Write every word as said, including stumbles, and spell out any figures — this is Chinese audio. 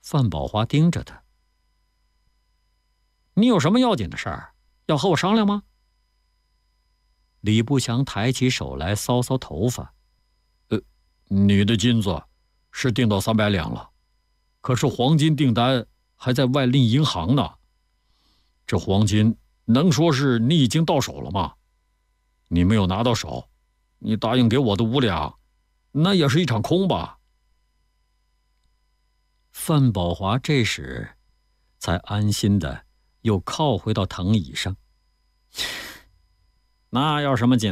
范宝华盯着他：“你有什么要紧的事儿，要和我商量吗？”李不祥抬起手来搔搔头发：“ 呃，你的金子是订到三百两了，可是黄金订单还在外赁银行呢。这黄金能说是你已经到手了吗？你没有拿到手，你答应给我的五两，那也是一场空吧？” 范宝华这时才安心的又靠回到藤椅上。那有什么紧